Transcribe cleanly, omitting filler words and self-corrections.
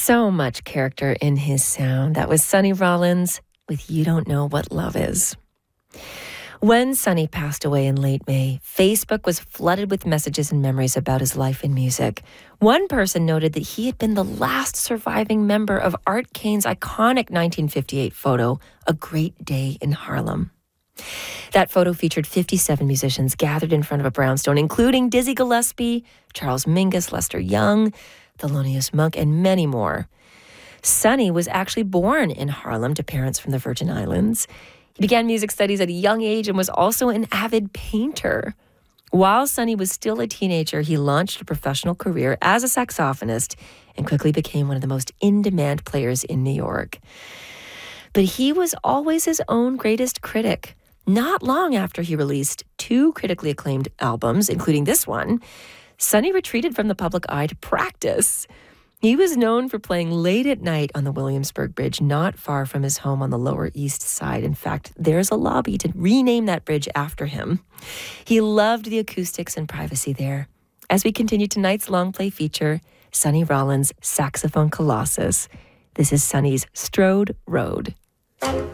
So much character in his sound. That was Sonny Rollins with You Don't Know What Love Is. When Sonny passed away in late May, Facebook was flooded with messages and memories about his life in music. One person noted that he had been the last surviving member of Art Kane's iconic 1958 photo, A Great Day in Harlem. That photo featured 57 musicians gathered in front of a brownstone, including Dizzy Gillespie, Charles Mingus, Lester Young, Thelonious Monk, and many more. Sonny was actually born in Harlem to parents from the Virgin Islands. He began music studies at a young age and was also an avid painter. While Sonny was still a teenager, he launched a professional career as a saxophonist and quickly became one of the most in-demand players in New York. But he was always his own greatest critic. Not long after he released 2 critically acclaimed albums, including this one, Sonny retreated from the public eye to practice. He was known for playing late at night on the Williamsburg Bridge, not far from his home on the Lower East Side. In fact, there's a lobby to rename that bridge after him. He loved the acoustics and privacy there. As we continue tonight's long play feature, Sonny Rollins' Saxophone Colossus. This is Sonny's Strode Road.